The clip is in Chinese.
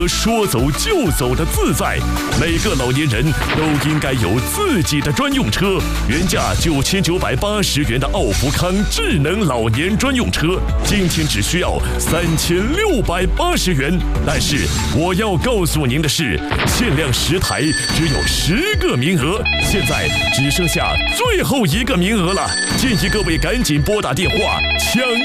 说走就走的自在，每个老年人都应该有自己的专用车。原价9980元的奥福康智能老年专用车，今天只需要3680元。但是我要告诉您的是，限量10台，只有10个名额，现在只剩下最后1个名额了，建议各位赶紧拨打电话抢